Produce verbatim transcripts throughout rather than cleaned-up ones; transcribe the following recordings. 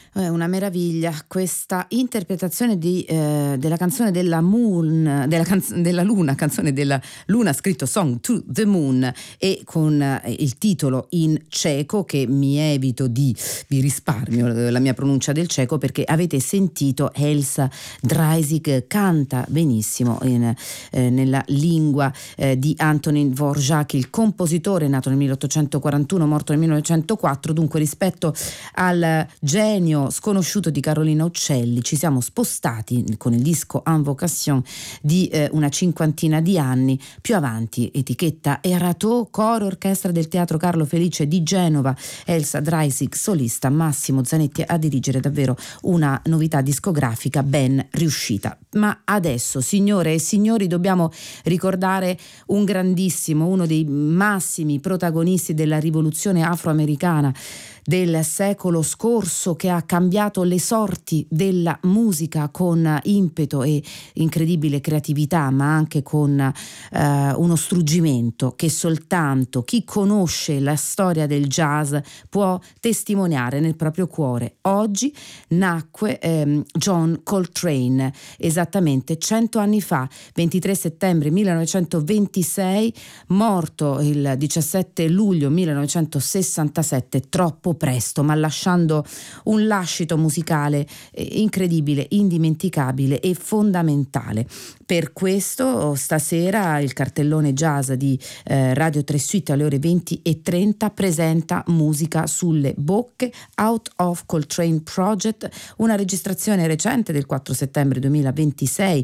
È una meraviglia questa interpretazione di, eh, della canzone della Moon, della, canz- della Luna, canzone della Luna, scritto Song to the Moon, e con eh, il titolo in ceco, che mi evito di, vi risparmio eh, la mia pronuncia del ceco, perché avete sentito Elsa Dreisig canta benissimo in, eh, nella lingua eh, di Antonin Dvorak, il compositore nato nel milleottocentoquarantuno, morto nel millenovecentoquattro. Dunque, rispetto al genio sconosciuto di Carolina Uccelli ci siamo spostati con il disco Invocation di eh, una cinquantina di anni più avanti. Etichetta Erato, coro orchestra del Teatro Carlo Felice di Genova, Elsa Dreisig solista, Massimo Zanetti a dirigere. Davvero una novità discografica ben riuscita. Ma adesso, signore e signori, dobbiamo ricordare un grandissimo, uno dei massimi protagonisti della rivoluzione afroamericana del secolo scorso, che ha cambiato le sorti della musica con impeto e incredibile creatività, ma anche con eh, uno struggimento che soltanto chi conosce la storia del jazz può testimoniare nel proprio cuore. Oggi nacque ehm, John Coltrane, esattamente cento anni fa, ventitré settembre millenovecentoventisei, morto il diciassette luglio millenovecentosessantasette, troppo presto, ma lasciando un lascito musicale incredibile, indimenticabile e fondamentale. Per questo stasera il cartellone jazz di eh, Radio tre Suite alle ore venti e trenta presenta Musica sulle bocche, Out of Coltrane Project, una registrazione recente del quattro settembre duemilaventisei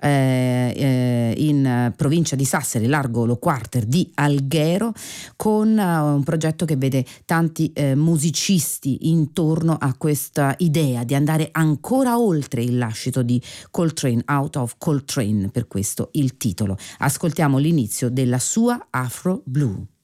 eh, eh, in provincia di Sassari, largo lo quarter di Alghero, con uh, un progetto che vede tanti eh, musicisti intorno a questa idea di andare ancora oltre il lascito di Coltrane, Out of Coltrane, per questo il titolo. Ascoltiamo l'inizio della sua Afro Blue.